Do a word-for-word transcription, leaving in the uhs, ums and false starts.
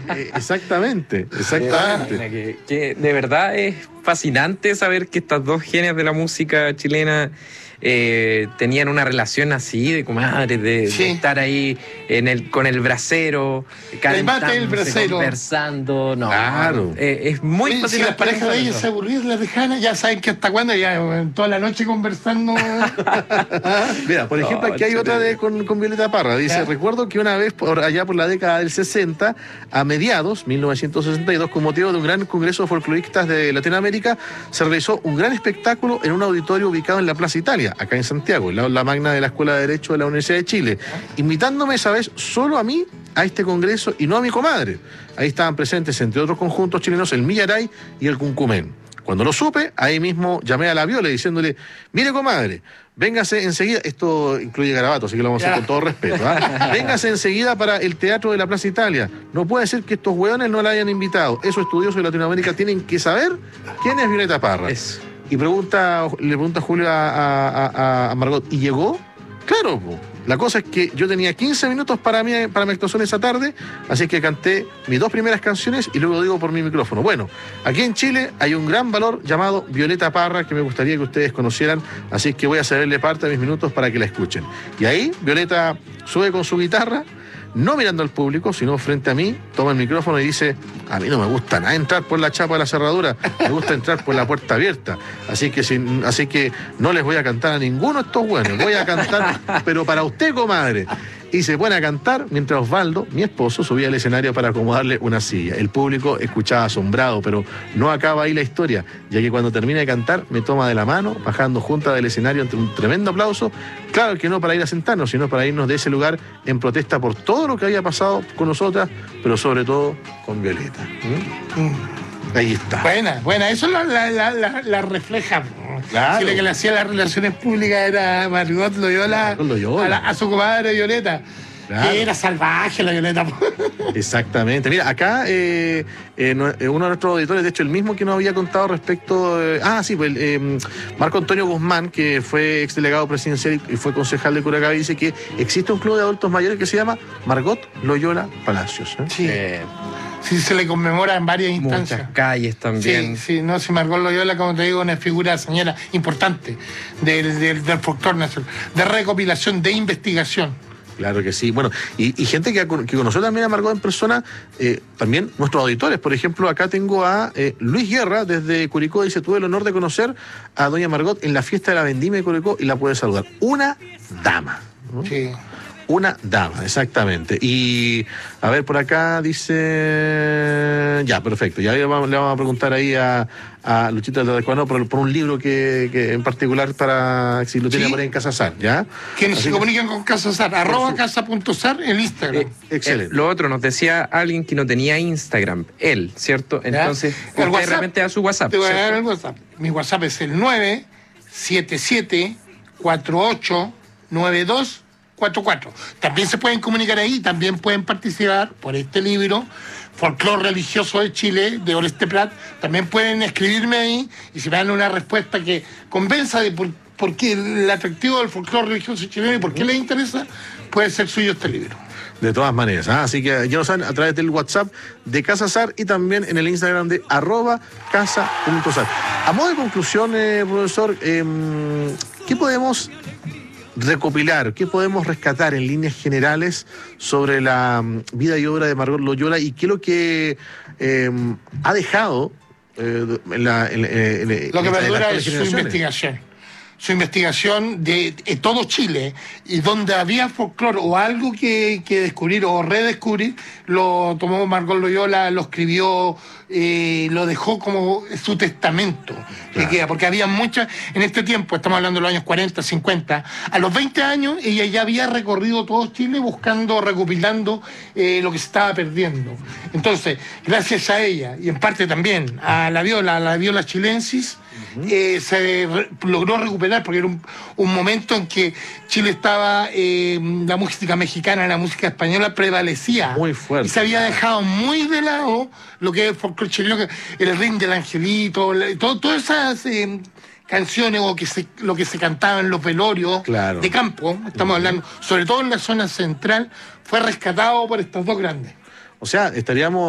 eh, exactamente, exactamente. Que, que de verdad es fascinante saber que estas dos genias de la música chilena eh, tenían una relación así de comadres, de, Sí. de estar ahí en el, con el brasero, calentándose, el brasero. conversando. No, Claro. eh, es muy Oye, si fascinante. las parejas de ellos se eso. aburrían, las lejanas, ya saben que hasta cuándo, ya eh, toda la noche conversando. Mira, por ejemplo, No, aquí hay otra de, chile. con, con Violeta Parra. Dice, ¿Ya? recuerdo que una vez, por allá por la década del sesenta, a mediados, mil novecientos sesenta y dos, con motivo de un gran congreso de folcloristas de Latinoamérica, se realizó un gran espectáculo en un auditorio ubicado en la Plaza Italia, acá en Santiago, en la aula magna de la Escuela de Derecho de la Universidad de Chile, invitándome esa vez solo a mí a este congreso y no a mi comadre. Ahí estaban presentes, entre otros conjuntos chilenos, el Millaray y el Cuncumén. Cuando lo supe, ahí mismo llamé a la Viola diciéndole, mire comadre, véngase enseguida, esto incluye garabato, así que lo vamos a hacer Ya. con todo respeto, ¿ah? Véngase enseguida para el Teatro de la Plaza Italia. No puede ser que estos hueones no la hayan invitado. Esos estudiosos de Latinoamérica tienen que saber quién es Violeta Parra. Eso. Y pregunta, le pregunta Julio a, a- a- a Margot, ¿y llegó? Claro, po. La cosa es que yo tenía quince minutos para mi, para mi actuación esa tarde, así que canté mis dos primeras canciones y luego digo por mi micrófono. Bueno, aquí en Chile hay un gran valor llamado Violeta Parra que me gustaría que ustedes conocieran, así que voy a cederle parte de mis minutos para que la escuchen. Y ahí Violeta sube con su guitarra, no mirando al público, sino frente a mí, toma el micrófono y dice, a mí no me gusta nada entrar por la chapa de la cerradura, me gusta entrar por la puerta abierta, así que, sin, así que no les voy a cantar a ninguno de estos buenos, voy a cantar, pero para usted, comadre. Y se pone a cantar mientras Osvaldo, mi esposo, subía al escenario para acomodarle una silla. El público escuchaba asombrado, pero no acaba ahí la historia, ya que cuando termina de cantar me toma de la mano, bajando junta del escenario entre un tremendo aplauso. Claro que no para ir a sentarnos, sino para irnos de ese lugar en protesta por todo lo que había pasado con nosotras, pero sobre todo con Violeta. ¿Mm? Ahí está. Buena, buena, eso la, la, la, la, la refleja. Claro. Si la que le hacía las relaciones públicas era Margot Loyola, Margot Loyola. A, la- a su comadre Violeta. Claro. Que era salvaje la Violeta. Exactamente. Mira, acá eh, eh, no- eh, uno de nuestros auditores, de hecho, el mismo que nos había contado respecto. Eh, ah, sí, pues eh, Marco Antonio Guzmán, que fue exdelegado presidencial y fue concejal de Curacaví, dice que existe un club de adultos mayores que se llama Margot Loyola Palacios. ¿eh? Sí, Eh, sí, se le conmemora en varias instancias. muchas calles también. Sí, sí, no, si Margot Loyola, como te digo, una figura señora importante del, del, del folclore nacional, de recopilación, de investigación. Claro que sí. Bueno, y, y gente que, ha con- que conoció también a Margot en persona, eh, también nuestros auditores. Por ejemplo, acá tengo a eh, Luis Guerra desde Curicó. Dice, tuve el honor de conocer a doña Margot en la fiesta de la vendimia de Curicó y la puede saludar. Una dama. ¿no? Sí. Una dama, exactamente. Y a ver, por acá dice... Ya, perfecto. Ya le vamos, le vamos a preguntar ahí a, a Luchita del Ecuador por, por un libro que, que en particular para si lo tiene Sí. por ahí en Casa Sar, ¿ya? Quienes Así se que- comunican con Casa Sar, arroba casa.sar en Instagram. Eh, Excelente. eh, lo otro, nos decía alguien que no tenía Instagram, él, ¿cierto? Entonces, El usted WhatsApp. de repente a su WhatsApp. Te voy a ¿cierto? dar el WhatsApp. Mi WhatsApp es el nueve siete siete cuatro ocho nueve dos cuatro cuatro. También se pueden comunicar ahí, también pueden participar por este libro, Folclore Religioso de Chile, de Oreste Prat. También pueden escribirme ahí y si me dan una respuesta que convenza de por, por qué el atractivo del folclore religioso chileno y por qué les interesa, puede ser suyo este libro. De todas maneras, ¿ah? Así que ya lo saben a través del WhatsApp de Casa Sar y también en el Instagram de arroba casa.sar. A modo de conclusión, eh, profesor, eh, ¿qué podemos recopilar, qué podemos rescatar en líneas generales sobre la mm, vida y obra de Margot Loyola y qué es lo que eh, ha dejado eh, en la, en, en- en- Lo que en las perdura actuales es su generaciones? investigación. Su investigación de, de todo Chile y donde había folclore o algo que, que descubrir o redescubrir, lo tomó Margot Loyola, lo escribió, eh, lo dejó como su testamento. Que Claro. queda, porque había muchas, en este tiempo, estamos hablando de los años cuarenta, cincuenta, a los veinte años ella ya había recorrido todo Chile buscando, recopilando eh, lo que se estaba perdiendo. Entonces, gracias a ella y en parte también a la viola, a la viola chilensis, eh, se re- logró recuperar porque era un, un momento en que Chile estaba, eh, la música mexicana, la música española prevalecía. Muy fuerte. Y se había dejado muy de lado lo que es el folclore chileno, que el ring del angelito, la- todo- todas esas eh, canciones o que se, lo que se cantaba en los velorios Claro. de campo, estamos hablando, sobre todo en la zona central, fue rescatado por estos dos grandes. O sea, estaríamos